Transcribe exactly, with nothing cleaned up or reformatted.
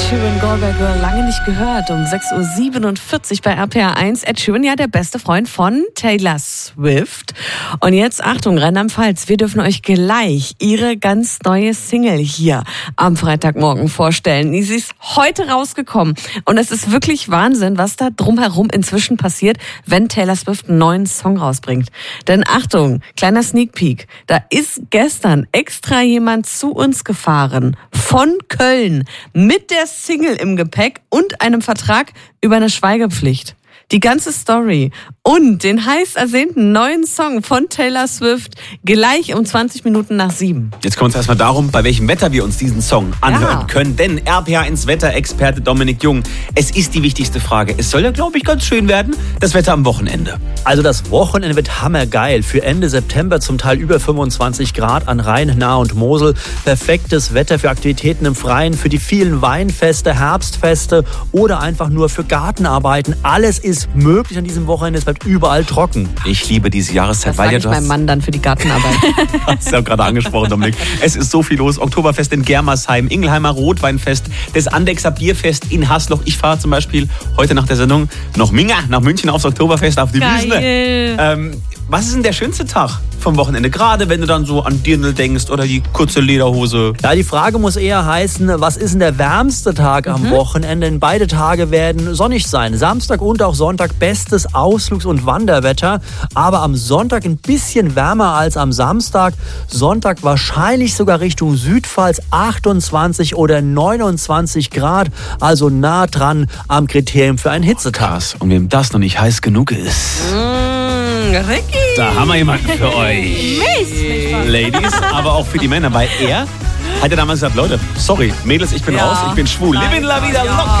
Sheeran, Galway Girl, lange nicht gehört. Um sechs Uhr siebenundvierzig bei R P R eins. Ed Sheeran, ja, der beste Freund von Taylor Swift. Und jetzt, Achtung, Rheinland-Pfalz, wir dürfen euch gleich ihre ganz neue Single hier am Freitagmorgen vorstellen. Sie ist heute rausgekommen. Und es ist wirklich Wahnsinn, was da drumherum inzwischen passiert, wenn Taylor Swift einen neuen Song rausbringt. Denn Achtung, kleiner Sneak Peek, da ist gestern extra jemand zu uns gefahren von Köln mit der Single im Gepäck und einem Vertrag über eine Schweigepflicht. Die ganze Story und den heiß ersehnten neuen Song von Taylor Swift gleich um zwanzig Minuten nach sieben. Jetzt kommt es erstmal darum, bei welchem Wetter wir uns diesen Song anhören Ja. können. Denn R P R eins Wetterexperte Dominik Jung, es ist die wichtigste Frage. Es soll ja, glaube ich, ganz schön werden, das Wetter am Wochenende. Also das Wochenende wird hammergeil. Für Ende September zum Teil über fünfundzwanzig Grad an Rhein, Nahe und Mosel. Perfektes Wetter für Aktivitäten im Freien, für die vielen Weinfeste, Herbstfeste oder einfach nur für Gartenarbeiten. Alles ist möglich an diesem Wochenende. Es bleibt überall trocken. Ich liebe diese Jahreszeit. Das weil sage ja ich du hast, meinem Mann dann für die Gartenarbeit. hast ja gerade angesprochen, Dominik. Es ist so viel los. Oktoberfest in Germersheim, Ingelheimer Rotweinfest, das Andexer Bierfest in Hasloch. Ich fahre zum Beispiel heute nach der Sendung noch Minga, nach München aufs Oktoberfest auf die Wiesn. Ähm, was ist denn der schönste Tag vom Wochenende? Gerade wenn du dann so an Dirndl denkst oder die kurze Lederhose. Ja, die Frage muss eher heißen, was ist denn der wärmste Tag am Wochenende? Denn beide Tage werden sonnig sein. Samstag und auch Sonntag bestes Ausflugs- und Wanderwetter. Aber am Sonntag ein bisschen wärmer als am Samstag. Sonntag wahrscheinlich sogar Richtung Südpfalz achtundzwanzig oder neunundzwanzig Grad. Also nah dran am Kriterium für einen Hitzetag. Krass. Und wem das noch nicht heiß genug ist, mm, Ricky! da haben wir jemanden für euch. Ladies, aber auch für die Männer, weil er hat ja damals gesagt, Leute, sorry, Mädels, ich bin Ja. raus, ich bin schwul. Nein. Live in la vida loca.